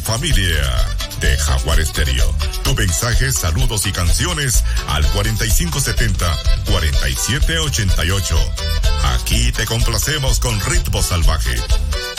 familia de Jaguar Estéreo. Tu mensaje, saludos y canciones al 4570-4788. Aquí te complacemos con ritmo salvaje.